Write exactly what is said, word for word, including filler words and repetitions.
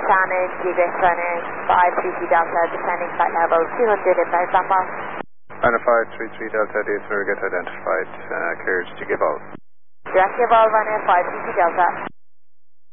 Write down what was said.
damage, Egress runner five three three Delta, descending flight level two hundred at Alpha. Runner five three three Delta, the surrogate identified, uh, cleared to give out. Direct give all runner five three three Delta.